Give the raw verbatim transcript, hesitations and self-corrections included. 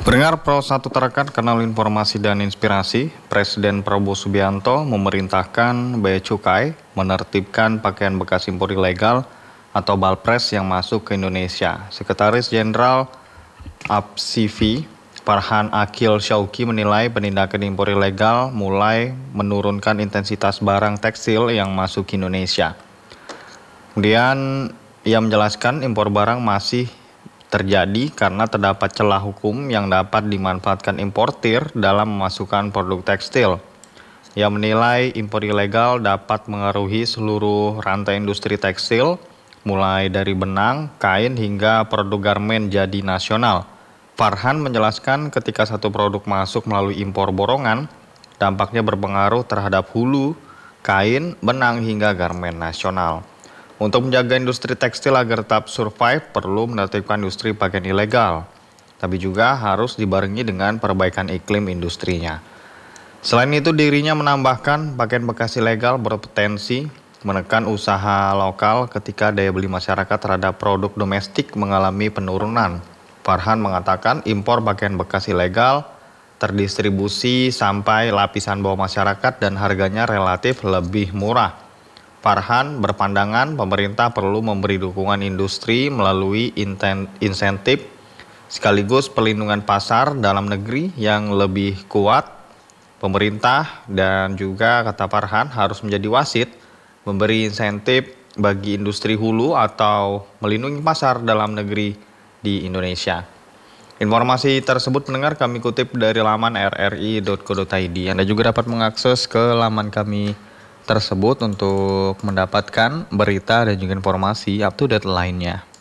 Pendengar Pro satu Tarakan, kanal informasi dan inspirasi, Presiden Prabowo Subianto memerintahkan Bea Cukai menertibkan pakaian bekas impor ilegal atau balpres yang masuk ke Indonesia. Sekretaris Jenderal Apsivi, Farhan Akil Syauki menilai penindakan impor ilegal mulai menurunkan intensitas barang tekstil yang masuk ke Indonesia. Kemudian ia menjelaskan impor barang masih terjadi karena terdapat celah hukum yang dapat dimanfaatkan importir dalam memasukkan produk tekstil. Ia menilai impor ilegal dapat mengaruhi seluruh rantai industri tekstil, mulai dari benang, kain, hingga produk garmen jadi nasional. Farhan menjelaskan ketika satu produk masuk melalui impor borongan, dampaknya berpengaruh terhadap hulu, kain, benang, hingga garmen nasional. Untuk menjaga industri tekstil agar tetap survive, perlu menertibkan industri pakaian ilegal, tapi juga harus dibarengi dengan perbaikan iklim industrinya. Selain itu, dirinya menambahkan pakaian bekas ilegal berpotensi menekan usaha lokal ketika daya beli masyarakat terhadap produk domestik mengalami penurunan. Farhan mengatakan impor pakaian bekas ilegal terdistribusi sampai lapisan bawah masyarakat dan harganya relatif lebih murah. Farhan berpandangan pemerintah perlu memberi dukungan industri melalui insentif sekaligus perlindungan pasar dalam negeri yang lebih kuat. Pemerintah dan juga, kata Farhan, harus menjadi wasit, memberi insentif bagi industri hulu atau melindungi pasar dalam negeri di Indonesia. Informasi tersebut pendengar kami kutip dari laman r r i dot co dot i d. Anda juga dapat mengakses ke laman kami tersebut untuk mendapatkan berita dan juga informasi up to date lainnya.